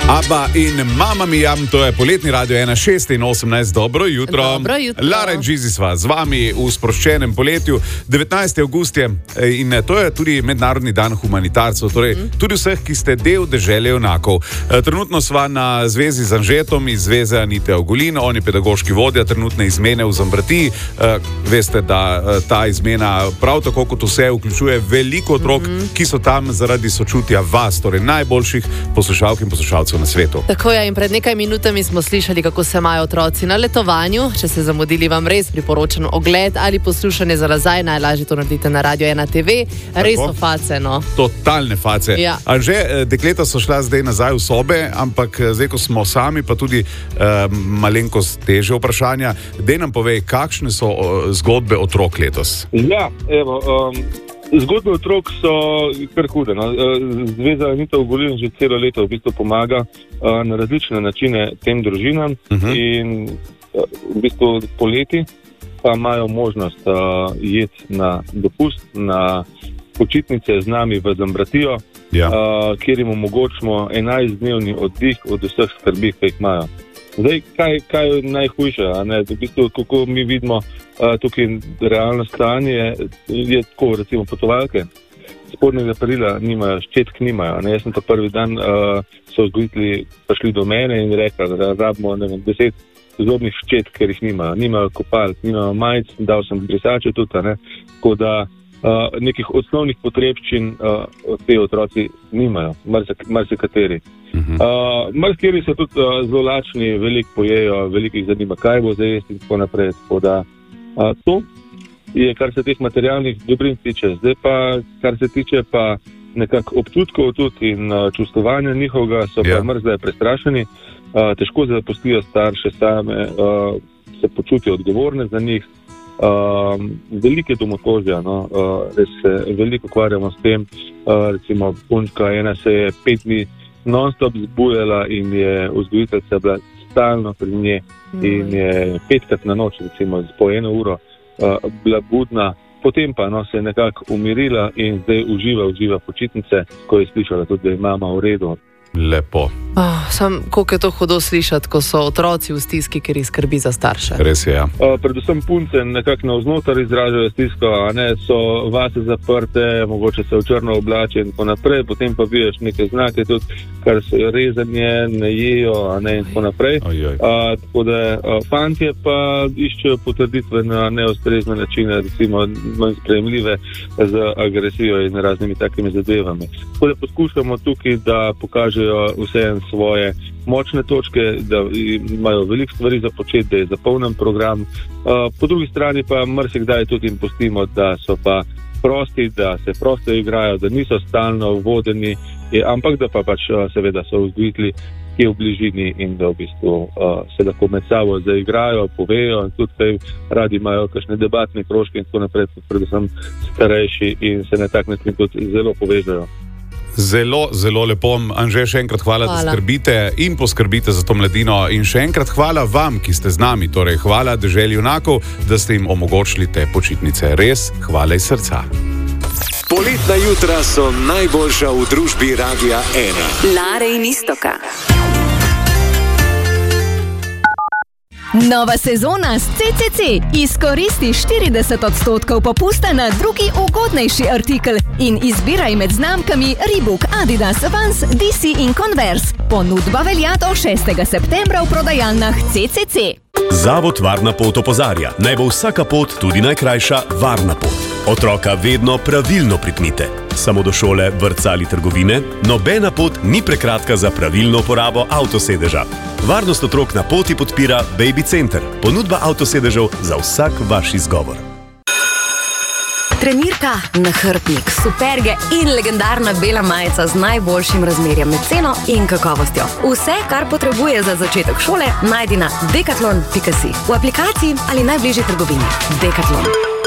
Abba in Mamma Mia, to je poletni radio 1, 6 in 18, dobro jutro. Dobro jutro. Lara in Gizi sva z vami v sproščenem poletju. 19. avgust je in to je tudi mednarodni dan humanitarcev, torej tudi vseh, ki ste del dežele junakov. Trenutno sva na zvezi z Anžetom iz zveze Anite Ogulin, on je pedagoški vodja trenutne izmene v Zambratiji. Veste, da ta izmena prav tako kot vse vključuje veliko otrok, ki so tam zaradi sočutja vas, torej najboljših poslušalk in poslušalcev na svetu. Tako je, in pred nekaj minutami smo slišali, kako se imajo otroci na letovanju. Če ste zamudili, vam res priporočam ogled ali poslušanje za nazaj, najlažje to naredite na Radio 1 TV. Res so face, no. Totalne face. Ja. Anže, dekleta so šla zdaj nazaj v sobe, ampak zdaj, ko smo sami, pa tudi malenkost težje vprašanja, dej nam povej, kakšne so zgodbe otrok letos? Ja, evo, zgodbe otrok so kar hude. No. Zveza Anite Ogulin že celo leto v bistvu pomaga na različne načine tem družinam in v bistvu poleti pa imajo možnost jeti na dopust, na počitnice z nami v Zambratijo, kjer jim omogočimo 11-dnevni oddih od vseh skrbi, ki jih imajo. Zdaj, kaj je najhujše? V bistvu, kako mi vidimo tukaj realno stanje, je tako, recimo potovalke. Spodnjega perila nimajo, ščetk nimajo. Jaz sem ta prvi dan, so vzgojitelji prišli do mene in rekli, da rabimo 10 zobnih ščetk, ker jih nimajo. Nimajo kopalk, nimajo majic, dal sem brisače tudi, tako da nekih osnovnih potrebščin te otroci nimajo, marsikateri. Marsikateri so tudi zelo lačni, veliko pojejo, veliko jih zanima, kaj bo zdaj jesti in tako naprej. Tako da to je, kar se teh materialnih dobrin tiče. Zdaj pa, kar se tiče pa nekako občutkov tudi in čustvovanja njihovega, so pa mrzle prestrašeni, težko zapustijo starše same, se počutijo odgovorne za njih. Velike domotožja, res se veliko ukvarjamo s tem. Recimo punčka ena se je 5 dni non-stop zbujala in je vzgojiteljica bila stalno pri nje in je 5krat na noč, recimo po 1 uro bila budna, potem pa se je nekako umirila in zdaj uživa počitnice, ko je slišala tudi, da je mama v redu. Lepo. Sam, koliko je to hudo slišati, ko so otroci v stiski, ker jih skrbi za starše. Res je, ja. Predvsem punce nekako navznoter izražajo stisko, so vase zaprte, mogoče se v črno oblače in tako naprej, potem pa vidiš neke znake tudi, kar so rezanje, ne jejo, in tako naprej. Tako da fantje pa iščejo potrditve na neustrezne načine, recimo manj sprejemljive z agresijo in raznimi takimi zadevami. Tako da poskušamo tukaj, da pokažejo vseeno svoje močne točke, da imajo veliko stvari za početi, da je zapolnjen program. Po drugi strani pa marsikdaj tudi jim pustimo, da so pa prosti, da se prosto igrajo, da niso stalno vodeni, ampak da pa pač seveda so vzgojitelji, ki je v bližini in da v bistvu se lahko med sabo zaigrajo, povejo in tudi radi imajo kakšne debatne krožke in tako naprej, predvsem starejši in se na tak način tudi zelo povežejo. Zelo, zelo lepo. Anže, še enkrat hvala, da skrbite in poskrbite za to mladino. In še enkrat hvala vam, ki ste z nami. Torej, hvala deželi junakov, da ste jim omogočili te počitnice. Res, hvala iz srca. Poletna jutra so najboljša v družbi Radia 1. Lare in Istoka. Nova sezona s CCC. Izkoristi 40% popusta na drugi ugodnejši artikel in izbiraj med znamkami Reebok, Adidas, Vans, DC in Converse. Ponudba velja do 6. septembra v prodajalnah CCC. Zavod Varna pot opozarja, naj bo vsaka pot, tudi najkrajša, varna pot. Otroka vedno pravilno pripnite. Samo do šole, vrtca ali trgovine, nobena pot ni prekratka za pravilno uporabo avtosedeža. Varnost otrok na poti podpira Baby Center, ponudba avtosedežev za vsak vaš izgovor. Trenirka, nahrbtnik, superge in legendarna bela majica z najboljšim razmerjem med ceno in kakovostjo. Vse, kar potrebuje za začetek šole, najdi na decathlon.si, v aplikaciji ali najbližji trgovini. Decathlon.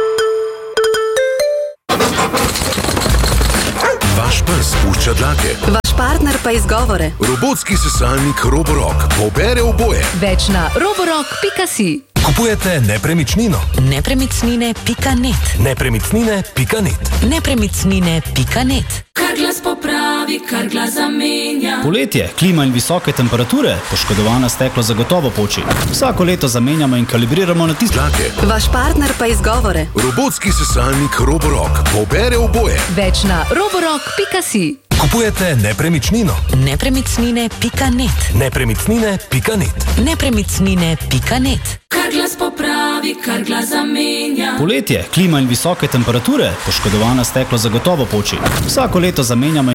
Vaš pes pušča dlake. Vaš partner pa izgovore. Robotski sesalnik Roborock pobere oboje. Več na roborock.si. Kupujete nepremičnino? Nepremičnine.net. Nepremičnine.net. Nepremičnine.net. Kar glas popravi, kar glas zamenja. Poletje, klima in visoke temperature, poškodovana steklo zagotovo poči. Vsako leto zamenjamo in kalibriramo na tiste. Vaš partner pa izgovore. Robotski sesalnik Roborock pobere oboje. Več na roborock.si. Kupujete nepremičnino? Nepremičnine.net. Nepremičnine.net. Nepremičnine.net. Kar glas popravi, kar glas zamenja. Poletje, klima in visoke temperature, poškodovana steklo zagotovo poči. Vsako leto zamenjamo